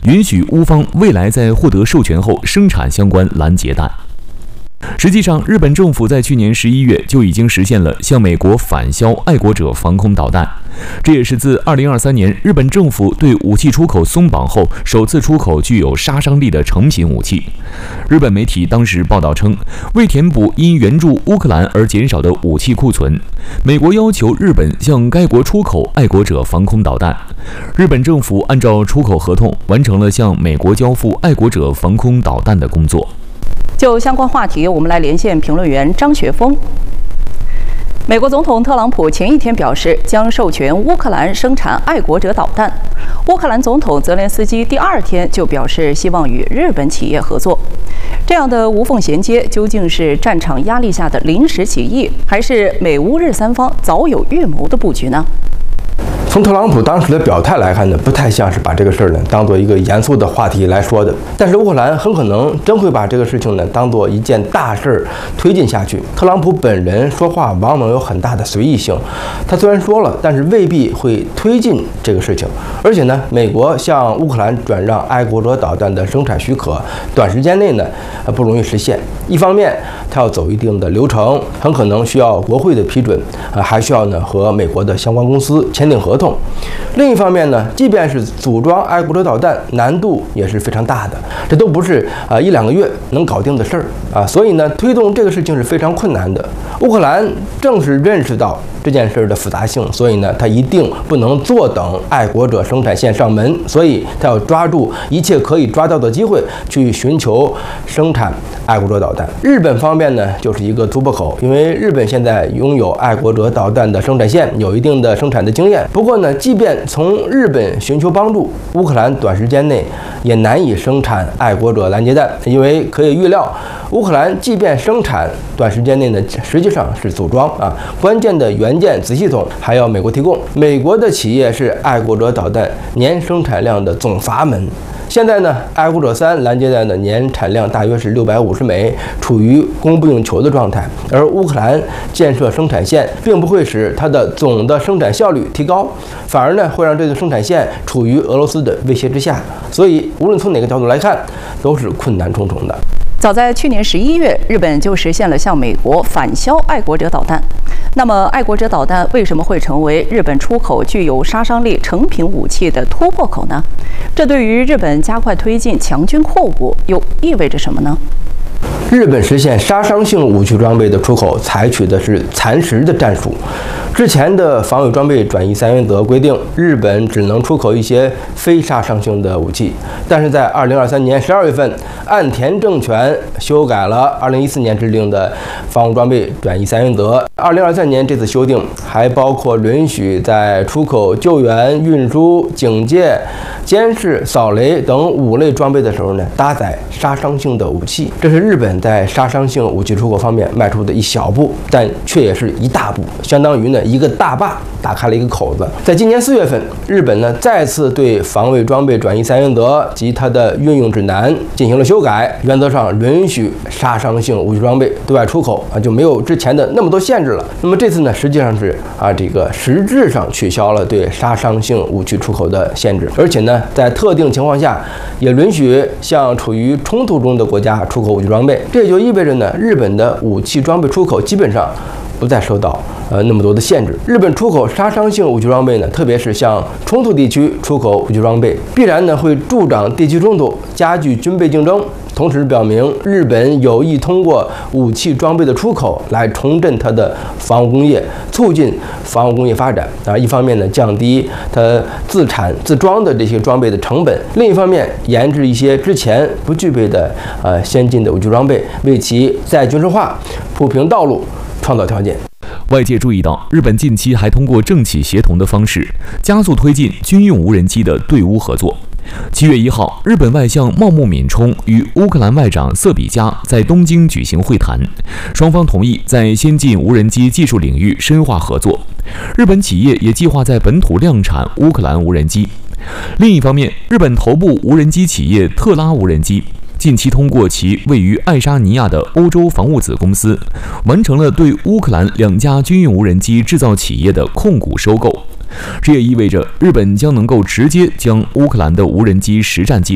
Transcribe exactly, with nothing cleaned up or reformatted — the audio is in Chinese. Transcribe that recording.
允许乌方未来在获得授权后生产相关拦截弹。实际上，日本政府在去年十一月就已经实现了向美国返销爱国者防空导弹，这也是自二零二三年日本政府对武器出口松绑后首次出口具有杀伤力的成品武器。日本媒体当时报道称，为填补因援助乌克兰而减少的武器库存，美国要求日本向该国出口爱国者防空导弹。日本政府按照出口合同完成了向美国交付爱国者防空导弹的工作。 就相关话题，我们来连线评论员张学峰。美国总统特朗普前一天表示将授权乌克兰生产爱国者导弹，乌克兰总统泽连斯基第二天就表示希望与日本企业合作。这样的无缝衔接，究竟是战场压力下的临时起意，还是美乌日三方早有预谋的布局呢？ 从特朗普当时的表态来看呢，不太像是把这个事儿呢当做一个严肃的话题来说的。但是乌克兰很可能真会把这个事情呢当做一件大事儿推进下去。特朗普本人说话往往有很大的随意性，他虽然说了，但是未必会推进这个事情。而且呢，美国向乌克兰转让爱国者导弹的生产许可，短时间内呢不容易实现。一方面，他要走一定的流程，很可能需要国会的批准，啊，还需要呢和美国的相关公司签订合同。另一方面呢，即便是组装爱国者导弹，难度也是非常大的，这都不是啊一两个月能搞定的事儿啊，所以呢，推动这个事情是非常困难的。乌克兰正是认识到这件事的复杂性，所以呢，他一定不能坐等爱国者生产线上门，所以他要抓住一切可以抓到的机会，去寻求生产爱国者导弹。日本方面呢，就是一个突破口，因为日本现在拥有爱国者导弹的生产线，有一定的生产的经验。不过呢，即便从日本寻求帮助，乌克兰短时间内也难以生产爱国者拦截弹，因为可以预料，乌克兰即便生产，短时间内呢，实际上是组装啊，关键的元件子系统还要美国提供。美国的企业是爱国者导弹年生产量的总阀门。现在呢，爱国者三拦截弹的年产量大约是六百五十枚，处于供不应求的状态。而乌克兰建设生产线，并不会使它的总的生产效率提高，反而呢会让这个生产线处于俄罗斯的威胁之下。所以，无论从哪个角度来看，都是困难重重的。 早在去年十一月，日本就实现了向美国返销爱国者导弹。那么，爱国者导弹为什么会成为日本出口具有杀伤力成品武器的突破口呢？这对于日本加快推进强军扩武又意味着什么呢？ 日本实现杀伤性武器装备的出口，采取的是蚕食的战术。之前的防卫装备转移三原则规定，日本只能出口一些非杀伤性的武器。但是在二零二三年十二月份，岸田政权修改了二零一四年制定的防务装备转移三原则。二零二三年这次修订还包括允许在出口救援、运输、警戒、监视、扫雷等五类装备的时候呢，搭载杀伤性的武器。这是日本在杀伤性武器出口方面迈出的一小步，但却也是一大步，相当于呢一个大坝打开了一个口子。在今年四月份，日本呢再次对防卫装备转移三原则及它的运用指南进行了修改，原则上允许杀伤性武器装备对外出口啊，就没有之前的那么多限制了。那么这次呢，实际上是啊这个实质上取消了对杀伤性武器出口的限制，而且呢，在特定情况下也允许向处于冲突中的国家出口武器装备。这也就意味着呢，日本的武器装备出口基本上不再受到呃那么多的限制。日本出口杀伤性武器装备呢，特别是向冲突地区出口武器装备，必然呢会助长地区冲突，加剧军备竞争。同时表明日本有意通过武器装备的出口来重振它的防务工业，促进防务工业发展啊。一方面呢，降低它自产自装的这些装备的成本；另一方面，研制一些之前不具备的呃先进的武器装备，为其再军事化铺平道路，创造条件。 外界注意到，日本近期还通过政企协同的方式，加速推进军用无人机的对乌合作。七月一号，日本外相茂木敏充与乌克兰外长瑟比加在东京举行会谈，双方同意在先进无人机技术领域深化合作。日本企业也计划在本土量产乌克兰无人机。另一方面，日本头部无人机企业特拉无人机近期通过其位于爱沙尼亚的欧洲防务子公司，完成了对乌克兰两家军用无人机制造企业的控股收购。这也意味着日本将能够直接将乌克兰的无人机实战技